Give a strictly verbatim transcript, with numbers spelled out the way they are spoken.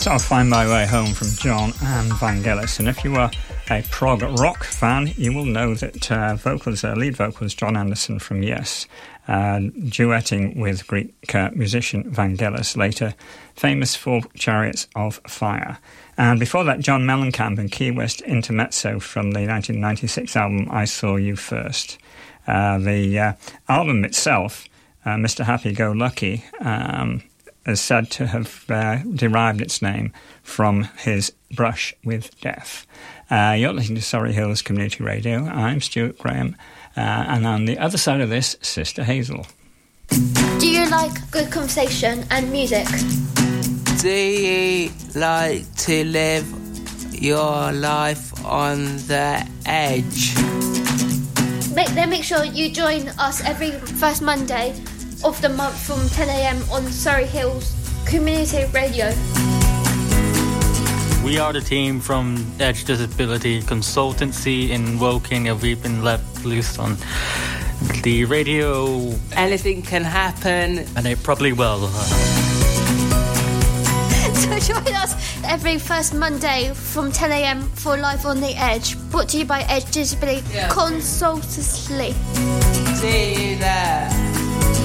That's I'll Find My Way Home from John and Vangelis. And if you are a prog rock fan, you will know that uh, vocals, uh, lead vocals, John Anderson from Yes, uh, duetting with Greek uh, musician Vangelis, later famous for Chariots of Fire. And before that, John Mellencamp and Key West Intermezzo from the nineteen ninety-six album I Saw You First. Uh, the uh, album itself, uh, Mister Happy-Go-Lucky, um, is said to have uh, derived its name from his brush with death. Uh, you're listening to Surrey Hills Community Radio. I'm Stuart Graham, uh, and on the other side of this, Sister Hazel. Do you like good conversation and music? Do you like to live your life on the edge? Make, then make sure you join us every first Monday of the month from ten a.m. on Surrey Hills Community Radio. We are the team from Edge Disability Consultancy in Woking, and we've been left loose on the radio. Anything can happen. And it probably will. So join us every first Monday from ten a.m. for Live on the Edge, brought to you by Edge Disability yeah. Consultancy. See you there.